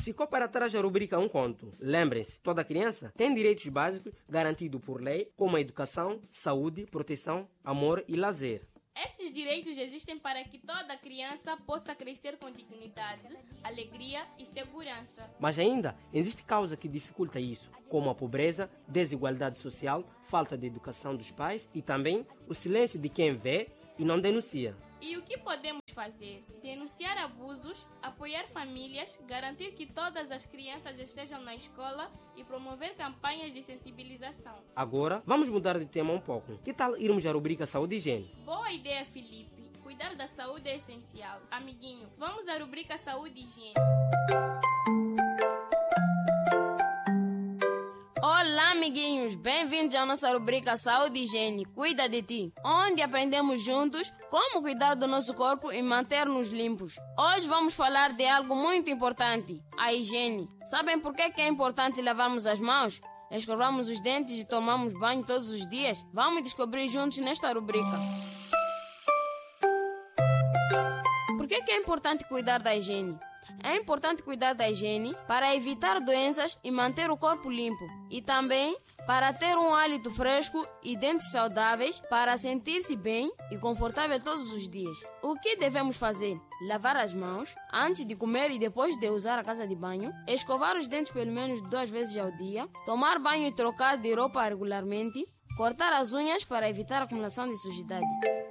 ficou para trás a rubrica Um Conto. Lembrem-se, toda criança tem direitos básicos garantidos por lei, como a educação, saúde, proteção, amor e lazer. Esses direitos existem para que toda criança possa crescer com dignidade, alegria e segurança. Mas ainda existe causa que dificulta isso, como a pobreza, desigualdade social, falta de educação dos pais e também o silêncio de quem vê e não denuncia. E o que podemos fazer? Denunciar abusos, apoiar famílias, garantir que todas as crianças estejam na escola e promover campanhas de sensibilização. Agora, vamos mudar de tema um pouco. Que tal irmos à rubrica Saúde e Higiene? Boa ideia, Felipe. Cuidar da saúde é essencial. Amiguinho, vamos à rubrica Saúde e Higiene. Olá, amiguinhos! Bem-vindos à nossa rubrica Saúde e Higiene, Cuida de Ti, onde aprendemos juntos como cuidar do nosso corpo e manter-nos limpos. Hoje vamos falar de algo muito importante, a higiene. Sabem por que é importante lavarmos as mãos? Escovamos os dentes e tomamos banho todos os dias? Vamos descobrir juntos nesta rubrica. Por que é importante cuidar da higiene? É importante cuidar da higiene para evitar doenças e manter o corpo limpo. E também para ter um hálito fresco e dentes saudáveis para sentir-se bem e confortável todos os dias. O que devemos fazer? Lavar as mãos antes de comer e depois de usar a casa de banho. Escovar os dentes pelo menos 2 vezes ao dia. Tomar banho e trocar de roupa regularmente. Cortar as unhas para evitar a acumulação de sujidade.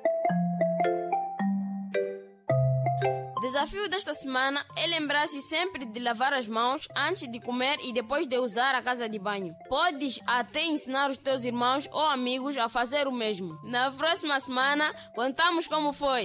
O desafio desta semana é lembrar-se sempre de lavar as mãos antes de comer e depois de usar a casa de banho. Podes até ensinar os teus irmãos ou amigos a fazer o mesmo. Na próxima semana, contamos como foi.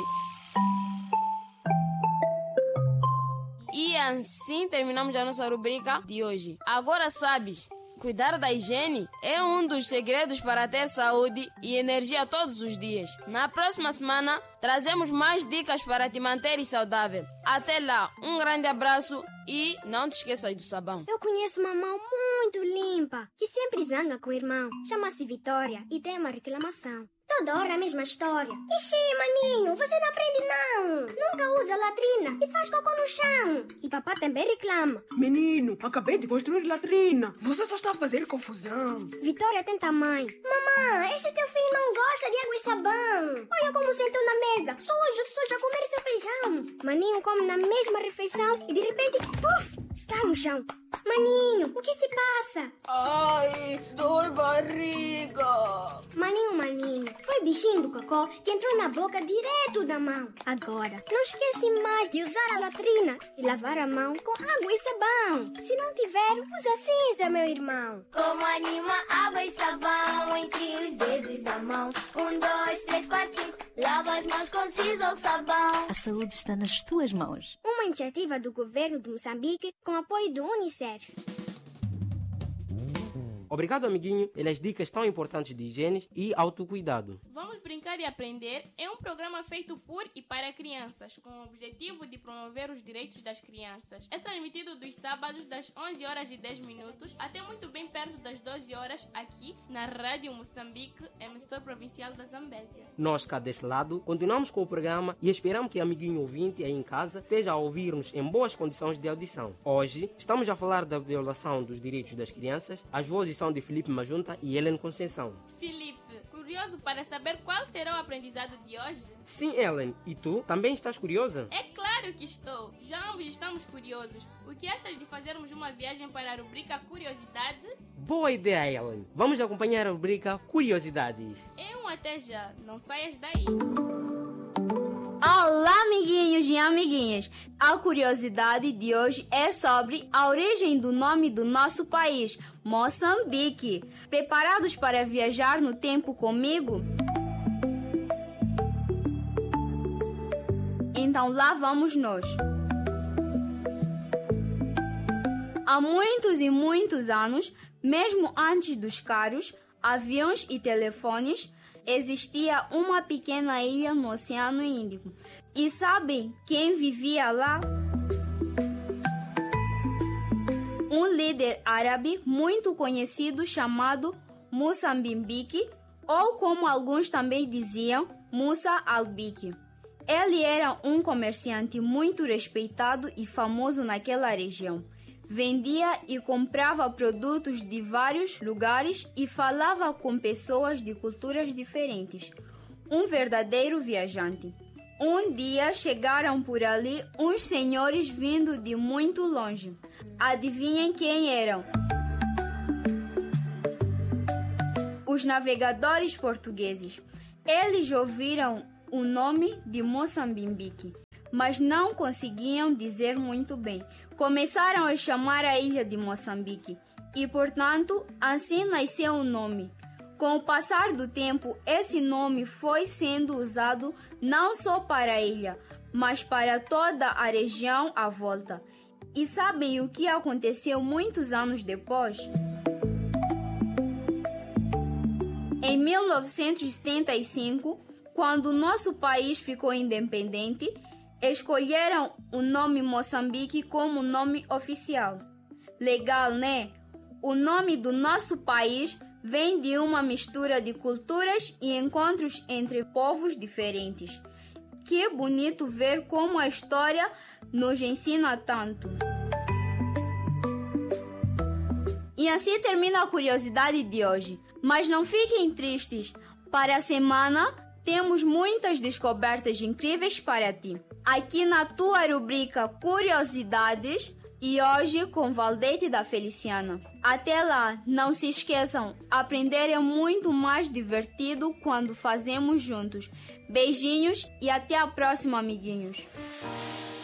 E assim terminamos a nossa rubrica de hoje. Agora sabes, cuidar da higiene é um dos segredos para ter saúde e energia todos os dias. Na próxima semana, trazemos mais dicas para te manter saudável. Até lá, um grande abraço e não te esqueças do sabão. Eu conheço uma mão muito limpa, que sempre zanga com o irmão. Chama-se Vitória e tem uma reclamação. Toda hora a mesma história. Ixi, maninho, você não aprende não. Nunca usa latrina e faz cocô no chão. E papai também reclama. Menino, acabei de construir latrina. Você só está a fazer confusão. Vitória tenta a mãe. Mamãe, esse teu filho não gosta de água e sabão. Olha como sentou na mesa. Sujo, a comer seu feijão. Maninho come na mesma refeição e de repente, puf, cai no chão. Maninho, o que se passa? Ai, dói barriga. Maninho, foi bichinho do cocô que entrou na boca direto da mão. Agora, não esquece mais de usar a latrina e lavar a mão com água e sabão. Se não tiver, usa cinza, meu irmão. Como anima água e sabão entre os dedos da mão. 1, 2, 3, 4, 5. Lava as mãos com cinza ou sabão. A saúde está nas tuas mãos. Uma iniciativa do governo de Moçambique com apoio do Unicef. Obrigado, amiguinho, pelas dicas tão importantes de higiene e autocuidado. Vamos Brincar e Aprender é um programa feito por e para crianças, com o objetivo de promover os direitos das crianças. É transmitido dos sábados das 11h10 até muito bem perto das 12h aqui na Rádio Moçambique, emissora provincial da Zambésia. Nós cá desse lado continuamos com o programa e esperamos que o amiguinho ouvinte aí em casa esteja a ouvir-nos em boas condições de audição. Hoje estamos a falar da violação dos direitos das crianças. As vozes são de Felipe Majunta e Helen Conceição. Felipe, curioso para saber qual será o aprendizado de hoje? Sim, Helen. E tu? Também estás curiosa? É claro que estou. Já ambos estamos curiosos. O que achas de fazermos uma viagem para a rubrica Curiosidade? Boa ideia, Helen. Vamos acompanhar a rubrica Curiosidades. É um até já. Não saias daí. Olá, amiguinhos e amiguinhas! A curiosidade de hoje é sobre a origem do nome do nosso país, Moçambique. Preparados para viajar no tempo comigo? Então lá vamos nós. Há muitos e muitos anos, mesmo antes dos carros, aviões e telefones, existia uma pequena ilha no Oceano Índico. E sabem quem vivia lá? Um líder árabe muito conhecido chamado Musa Bimbiki, ou como alguns também diziam, Musa al-Biki. Ele era um comerciante muito respeitado e famoso naquela região. vendia e comprava produtos de vários lugares e falava com pessoas de culturas diferentes. Um verdadeiro viajante. Um dia chegaram por ali uns senhores vindo de muito longe. Adivinhem quem eram? Os navegadores portugueses. Eles ouviram o nome de Moçambique, mas não conseguiam dizer muito bem. Começaram a chamar a ilha de Moçambique e, portanto, assim nasceu o nome. Com o passar do tempo, esse nome foi sendo usado não só para a ilha, mas para toda a região à volta. E sabem o que aconteceu muitos anos depois? Em 1975, quando nosso país ficou independente, escolheram o nome Moçambique como nome oficial. Legal, né? O nome do nosso país vem de uma mistura de culturas e encontros entre povos diferentes. Que bonito ver como a história nos ensina tanto. E assim termina a curiosidade de hoje. Mas não fiquem tristes. Para a semana, temos muitas descobertas incríveis para ti. Aqui na tua rubrica Curiosidades, e hoje com Valdete da Feliciana. Até lá, não se esqueçam, aprender é muito mais divertido quando fazemos juntos. Beijinhos e até a próxima, amiguinhos.